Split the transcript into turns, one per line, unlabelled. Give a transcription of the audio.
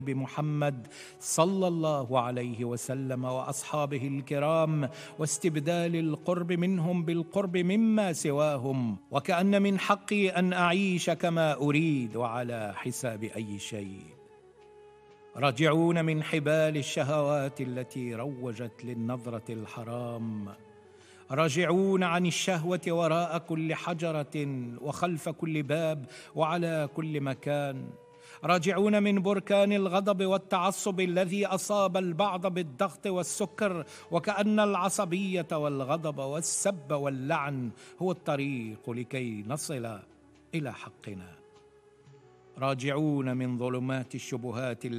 بمحمد صلى الله عليه وسلم وأصحابه الكرام، واستبدال القرب منهم بالقرب مما سواهم، وكأن من حقي أن أعيش كما أريد وعلى حساب أي شيء. راجعون من حبال الشهوات التي روجت للنظرة الحرام، راجعون عن الشهوة وراء كل حجرة وخلف كل باب وعلى كل مكان، راجعون من بركان الغضب والتعصب الذي أصاب البعض بالضغط والسكر، وكأن العصبية والغضب والسب واللعن هو الطريق لكي نصل إلى حقنا. راجعون من ظلمات الشبهات